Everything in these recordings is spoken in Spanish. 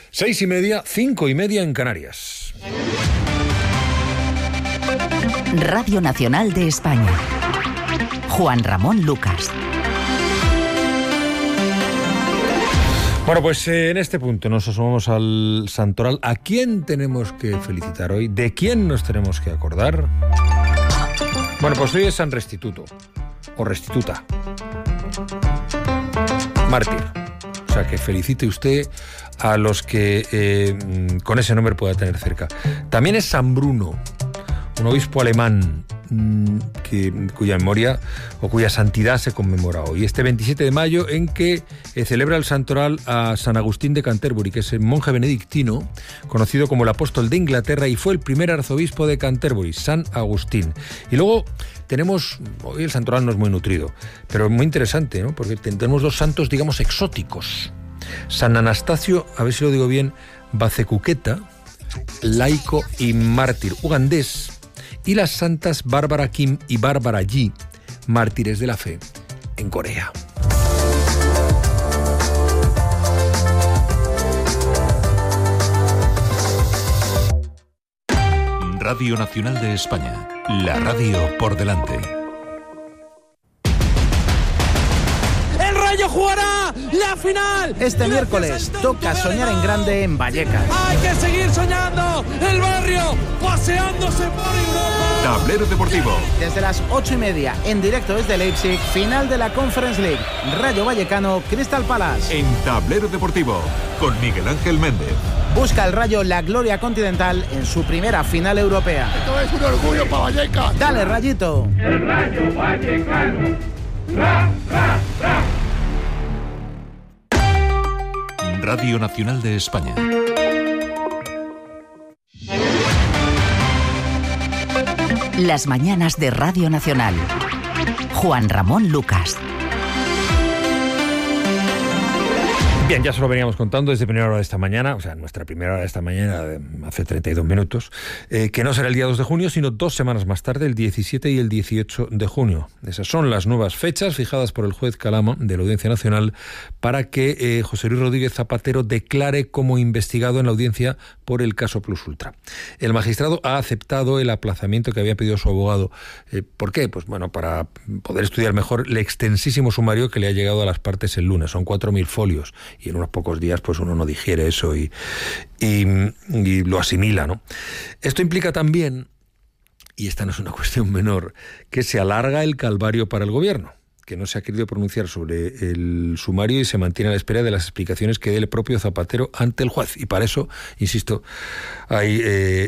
6:30, 5:30 en Canarias. Radio Nacional de España. Juan Ramón Lucas. Bueno, pues en este punto nos asomamos al santoral. ¿A quién tenemos que felicitar hoy? ¿De quién nos tenemos que acordar? Bueno, pues hoy es San Restituto, o Restituta, mártir. O sea, que felicite usted a los que con ese nombre pueda tener cerca. También es San Bruno, un obispo alemán cuya memoria o cuya santidad se conmemora hoy. Este 27 de mayo en que celebra el santoral a San Agustín de Canterbury, que es el monje benedictino, conocido como el apóstol de Inglaterra, y fue el primer arzobispo de Canterbury, San Agustín. Y luego tenemos, hoy el santoral no es muy nutrido, pero es muy interesante, ¿no? Porque tenemos dos santos, digamos, exóticos. San Anastasio, a ver si lo digo bien, Bacecuqueta, laico y mártir ugandés, y las santas Bárbara Kim y Bárbara Yi, mártires de la fe en Corea. Radio Nacional de España, la radio por delante. ¡El Rayo jugará la final! Este miércoles toca soñar en grande en Vallecas. ¡Hay que seguir soñando! ¡El barrio paseándose por Europa! Tablero Deportivo. Desde las 8:30, en directo desde Leipzig, final de la Conference League. Rayo Vallecano, Crystal Palace. En Tablero Deportivo, con Miguel Ángel Méndez. Busca el Rayo la gloria continental en su primera final europea. Esto es un orgullo para Vallecas. Dale, Rayito. El Rayo Vallecano. ¡Ra, ra, ra! Radio Nacional de España. Las mañanas de Radio Nacional. Juan Ramón Lucas. Bien, ya se lo veníamos contando desde primera hora de esta mañana, o sea, nuestra primera hora de esta mañana, hace 32 minutos, que no será el día 2 de junio, sino 2 semanas más tarde, el 17 y el 18 de junio. Esas son las nuevas fechas fijadas por el juez Calama de la Audiencia Nacional para que José Luis Rodríguez Zapatero declare como investigado en la audiencia por el caso Plus Ultra. El magistrado ha aceptado el aplazamiento que había pedido su abogado. ¿Por qué? Pues bueno, para poder estudiar mejor el extensísimo sumario que le ha llegado a las partes el lunes. Son 4.000 folios. Y en unos pocos días pues uno no digiere eso y lo asimila, ¿no? Esto implica también, y esta no es una cuestión menor, que se alarga el calvario para el gobierno, que no se ha querido pronunciar sobre el sumario y se mantiene a la espera de las explicaciones que dé el propio Zapatero ante el juez. Y para eso, insisto, hay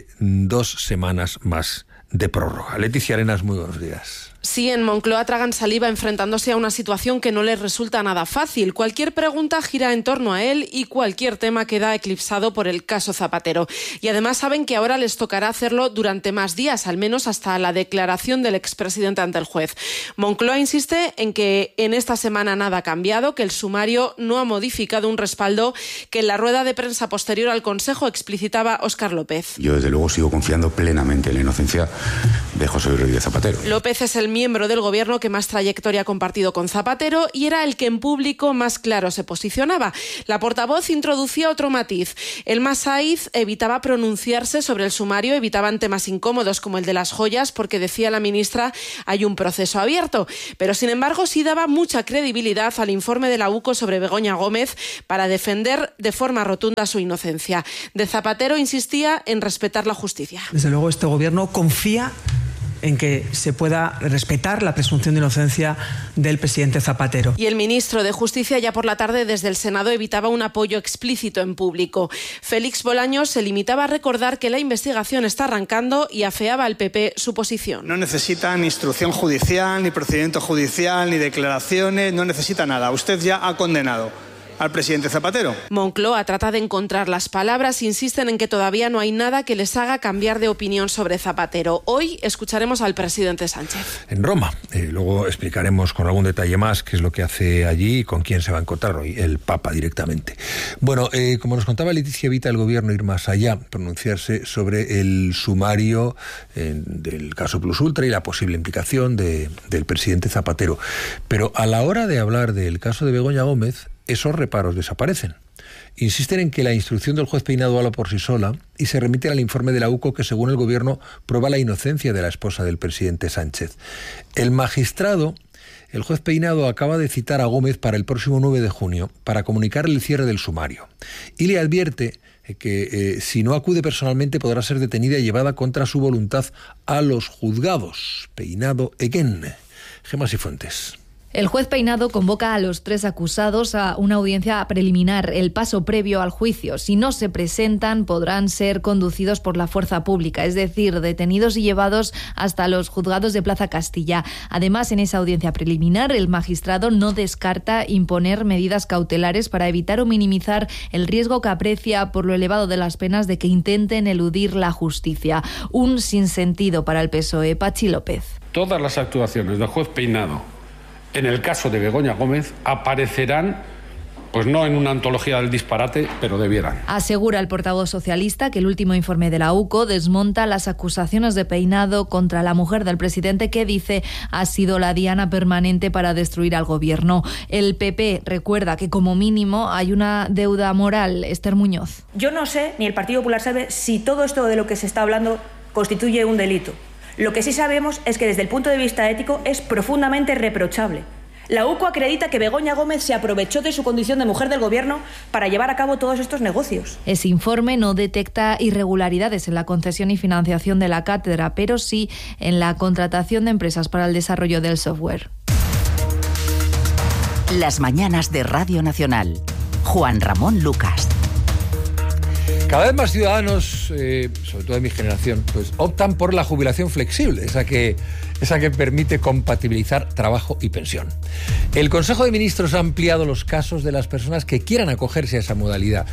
2 semanas más de prórroga. Leticia Arenas, muy buenos días. Sí, en Moncloa tragan saliva enfrentándose a una situación que no les resulta nada fácil. Cualquier pregunta gira en torno a él y cualquier tema queda eclipsado por el caso Zapatero. Y además saben que ahora les tocará hacerlo durante más días, al menos hasta la declaración del expresidente ante el juez. Moncloa insiste en que en esta semana nada ha cambiado, que el sumario no ha modificado un respaldo que en la rueda de prensa posterior al Consejo explicitaba Óscar López. Yo desde luego sigo confiando plenamente en la inocencia de José Luis Rodríguez Zapatero. López es el miembro del gobierno que más trayectoria ha compartido con Zapatero y era el que en público más claro se posicionaba. La portavoz introducía otro matiz. El Masaiz evitaba pronunciarse sobre el sumario, evitaban temas incómodos como el de las joyas porque decía la ministra hay un proceso abierto. Pero sin embargo sí daba mucha credibilidad al informe de la UCO sobre Begoña Gómez para defender de forma rotunda su inocencia. De Zapatero insistía en respetar la justicia. Desde luego este gobierno confía en que se pueda respetar la presunción de inocencia del presidente Zapatero. Y el ministro de Justicia ya por la tarde desde el Senado evitaba un apoyo explícito en público. Félix Bolaños se limitaba a recordar que la investigación está arrancando y afeaba al PP su posición. No necesita ni instrucción judicial, ni procedimiento judicial, ni declaraciones, no necesita nada. Usted ya ha condenado al presidente Zapatero. Moncloa trata de encontrar las palabras, insisten en que todavía no hay nada que les haga cambiar de opinión sobre Zapatero. Hoy escucharemos al presidente Sánchez. En Roma. Luego explicaremos con algún detalle más qué es lo que hace allí y con quién se va a encontrar hoy, el Papa directamente. Bueno, como nos contaba Leticia, evita el gobierno ir más allá, pronunciarse sobre el sumario del caso Plus Ultra y la posible implicación del presidente Zapatero. Pero a la hora de hablar del caso de Begoña Gómez, esos reparos desaparecen. Insisten en que la instrucción del juez Peinado habla por sí sola y se remiten al informe de la UCO que, según el Gobierno, prueba la inocencia de la esposa del presidente Sánchez. El juez Peinado acaba de citar a Gómez para el próximo 9 de junio para comunicarle el cierre del sumario y le advierte que si no acude personalmente podrá ser detenida y llevada contra su voluntad a los juzgados. Peinado again. Gemma Sifuentes. El juez Peinado convoca a los 3 acusados a una audiencia preliminar, el paso previo al juicio. Si no se presentan, podrán ser conducidos por la fuerza pública, es decir, detenidos y llevados hasta los juzgados de Plaza Castilla. Además, en esa audiencia preliminar, el magistrado no descarta imponer medidas cautelares para evitar o minimizar el riesgo que aprecia por lo elevado de las penas de que intenten eludir la justicia. Un sinsentido para el PSOE. Pachi López. Todas las actuaciones del juez Peinado en el caso de Begoña Gómez aparecerán, pues no en una antología del disparate, pero debieran. Asegura el portavoz socialista que el último informe de la UCO desmonta las acusaciones de Peinado contra la mujer del presidente, que dice ha sido la diana permanente para destruir al gobierno. El PP recuerda que como mínimo hay una deuda moral. Esther Muñoz. Yo no sé, ni el Partido Popular sabe, si todo esto de lo que se está hablando constituye un delito. Lo que sí sabemos es que desde el punto de vista ético es profundamente reprochable. La UCO acredita que Begoña Gómez se aprovechó de su condición de mujer del gobierno para llevar a cabo todos estos negocios. Ese informe no detecta irregularidades en la concesión y financiación de la cátedra, pero sí en la contratación de empresas para el desarrollo del software. Las mañanas de Radio Nacional. Juan Ramón Lucas. Cada vez más ciudadanos, sobre todo de mi generación, pues optan por la jubilación flexible, esa que permite compatibilizar trabajo y pensión. El Consejo de Ministros ha ampliado los casos de las personas que quieran acogerse a esa modalidad.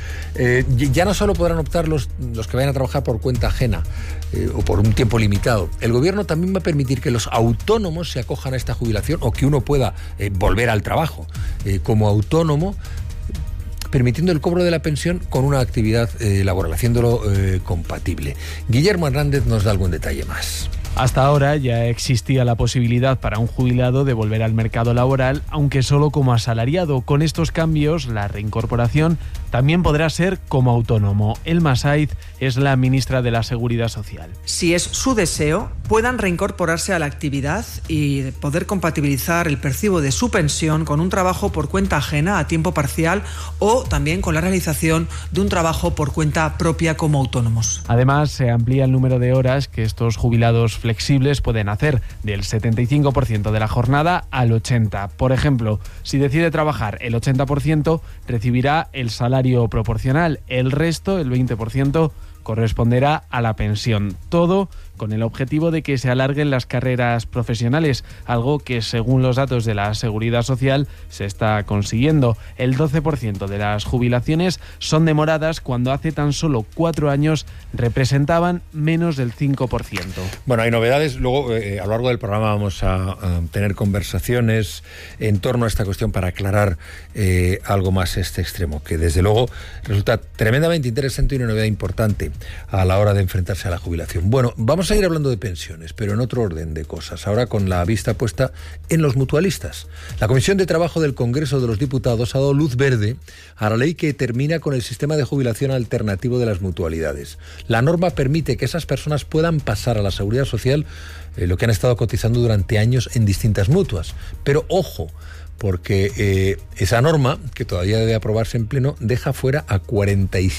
Ya no solo podrán optar los que vayan a trabajar por cuenta ajena o por un tiempo limitado. El Gobierno también va a permitir que los autónomos se acojan a esta jubilación o que uno pueda volver al trabajo como autónomo, permitiendo el cobro de la pensión con una actividad laboral, haciéndolo compatible. Guillermo Hernández nos da algún detalle más. Hasta ahora ya existía la posibilidad para un jubilado de volver al mercado laboral, aunque solo como asalariado. Con estos cambios, la reincorporación también podrá ser como autónomo. Elma Saiz es la ministra de la Seguridad Social. Si es su deseo, puedan reincorporarse a la actividad y poder compatibilizar el percibo de su pensión con un trabajo por cuenta ajena a tiempo parcial o también con la realización de un trabajo por cuenta propia como autónomos. Además, se amplía el número de horas que estos jubilados flexibles pueden hacer, del 75% de la jornada al 80%. Por ejemplo, si decide trabajar el 80%, recibirá el salario proporcional. El resto, el 20%, corresponderá a la pensión. Todo con el objetivo de que se alarguen las carreras profesionales, algo que, según los datos de la Seguridad Social, se está consiguiendo. El 12% de las jubilaciones son demoradas cuando hace tan solo 4 años representaban menos del 5%. Bueno, hay novedades. Luego, a lo largo del programa vamos a tener conversaciones en torno a esta cuestión para aclarar algo más este extremo, que desde luego resulta tremendamente interesante y una novedad importante a la hora de enfrentarse a la jubilación. Bueno, vamos a ir hablando de pensiones, pero en otro orden de cosas, ahora con la vista puesta en los mutualistas. La Comisión de Trabajo del Congreso de los Diputados ha dado luz verde a la ley que termina con el sistema de jubilación alternativo de las mutualidades. La norma permite que esas personas puedan pasar a la Seguridad Social lo que han estado cotizando durante años en distintas mutuas. Pero ojo, porque esa norma, que todavía debe aprobarse en pleno, deja fuera a 47